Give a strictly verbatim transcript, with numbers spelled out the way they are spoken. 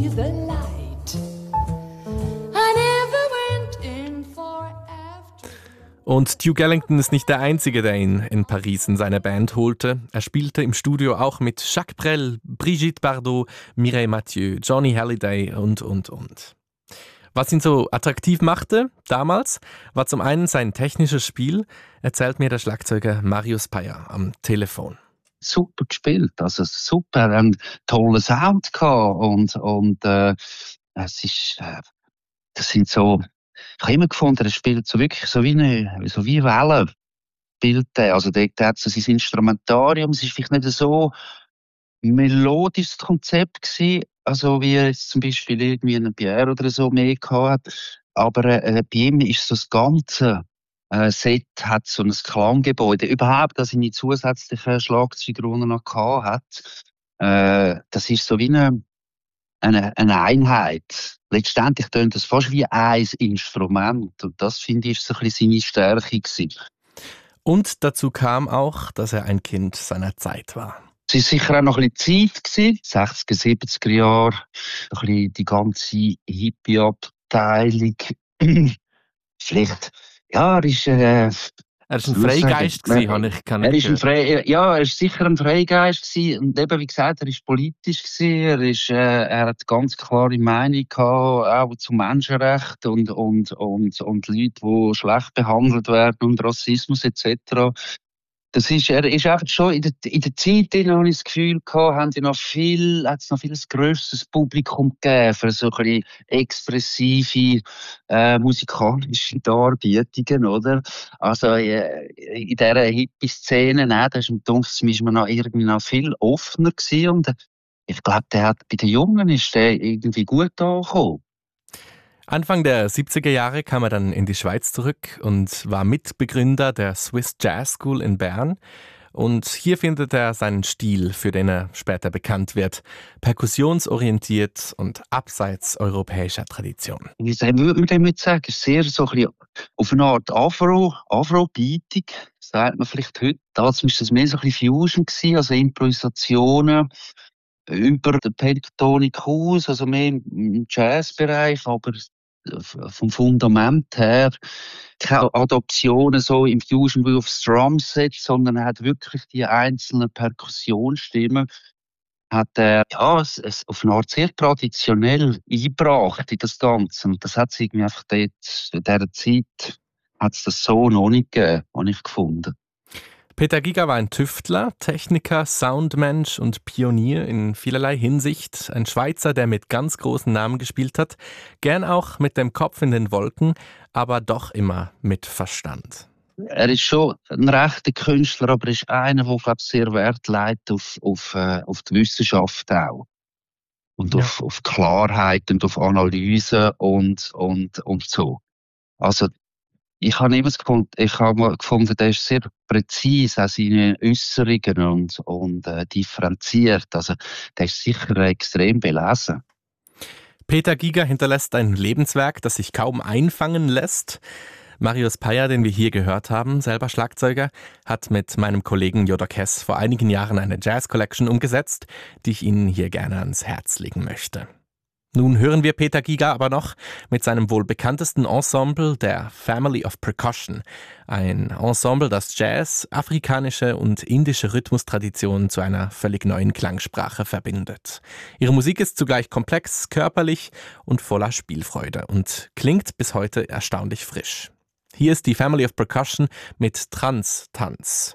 see the light. I never went in for after. Und Duke Ellington ist nicht der Einzige, der ihn in Paris in seine Band holte. Er spielte im Studio auch mit Jacques Brel, Brigitte Bardot, Mireille Mathieu, Johnny Hallyday und, und, und. Was ihn so attraktiv machte damals, war zum einen sein technisches Spiel, erzählt mir der Schlagzeuger Marius Peyer am Telefon. Super gespielt, also super, einen tollen Sound gehabt und, und äh, es ist, äh, das sind so, ich habe immer gefunden, er spielt so wirklich so wie eine, so wie Wellen, spielt er. Also dort hat so sein Instrumentarium, es ist vielleicht nicht so melodisches Konzept gewesen, also wie jetzt zum Beispiel irgendwie ein Pierre oder so mehr gehabt hat. Aber äh, bei ihm ist so das ganze äh, Set hat so ein Klanggebäude. Überhaupt, dass seine zusätzlichen Schlagzeugrollen noch gehabt hat. Äh, das ist so wie eine, eine, eine Einheit. Letztendlich tönt das fast wie ein Instrument. Und das, finde ich, ist so ein bisschen seine Stärke gewesen. Und dazu kam auch, dass er ein Kind seiner Zeit war. Es war sicher auch noch ein bisschen Zeit gewesen, sechziger, siebziger Jahre, ein bisschen die ganze Hippie-Abteilung. Vielleicht, ja, er ist, äh, Er war ein Freigeist, gewesen, habe ich kann er ich ist ein Frei, ja, er ist sicher ein Freigeist gewesen. Und eben, wie gesagt, er ist politisch gewesen. Er ist, äh, er hat ganz klare Meinung gehabt, auch zu Menschenrechten und, und, und, und Leute, die schlecht behandelt werden und Rassismus et cetera. Das ist, er ist einfach schon in der, in der Zeit, in der ich das Gefühl gehabt, haben sie noch viel, hat es noch viel ein grösseres Publikum gegeben für so ein bisschen expressive, äh, musikalische Darbietungen, oder? Also, äh, in dieser Hippie-Szene, ne, da ist im Dunkeln ist man noch irgendwie noch viel offener gewesen und ich glaube, der hat, bei den Jungen ist der irgendwie gut angekommen. Anfang der siebziger Jahre kam er dann in die Schweiz zurück und war Mitbegründer der Swiss Jazz School in Bern. Und hier findet er seinen Stil, für den er später bekannt wird. Perkussionsorientiert und abseits europäischer Tradition. Wie würde man sagen, ist sehr so ein bisschen auf eine Art Afro, Afro-Beating, sagt man vielleicht heute. Damals war das mehr so ein bisschen Fusion gewesen, also Improvisationen über den Pentatonic aus, also mehr im Jazzbereich, aber vom Fundament her keine Adaptionen so im Fusion wie aufs Drumset, sondern er hat wirklich die einzelnen Perkussionsstimmen hat er ja, es, es auf eine Art sehr traditionell eingebracht in das Ganze. Und das hat es irgendwie einfach dort, in dieser Zeit hat es das so noch nicht gegeben, habe ich gefunden. Peter Giger war ein Tüftler, Techniker, Soundmensch und Pionier in vielerlei Hinsicht. Ein Schweizer, der mit ganz großen Namen gespielt hat. Gern auch mit dem Kopf in den Wolken, aber doch immer mit Verstand. Er ist schon ein rechter Künstler, aber er ist einer, der, glaube ich, sehr Wert legt auf, auf, äh, auf die Wissenschaft auch. Und ja. auf, auf Klarheit und auf Analyse und, und, und so. Also, ich habe immer gefunden, ich habe gefunden, der ist sehr präzise an seinen Äußerungen und, und äh, differenziert. Also, der ist sicher extrem belesen. Peter Giger hinterlässt ein Lebenswerk, das sich kaum einfangen lässt. Marius Peyer, den wir hier gehört haben, selber Schlagzeuger, hat mit meinem Kollegen Jodok Hess vor einigen Jahren eine Jazz Collection umgesetzt, die ich Ihnen hier gerne ans Herz legen möchte. Nun hören wir Peter Giger aber noch mit seinem wohl bekanntesten Ensemble, der Family of Percussion. Ein Ensemble, das Jazz, afrikanische und indische Rhythmustraditionen zu einer völlig neuen Klangsprache verbindet. Ihre Musik ist zugleich komplex, körperlich und voller Spielfreude und klingt bis heute erstaunlich frisch. Hier ist die Family of Percussion mit Trans-Tanz.